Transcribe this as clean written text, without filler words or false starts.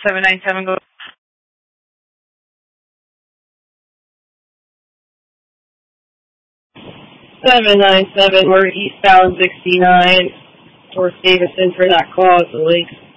797 go. 797, we're eastbound 69 towards Davison for that call at the lake.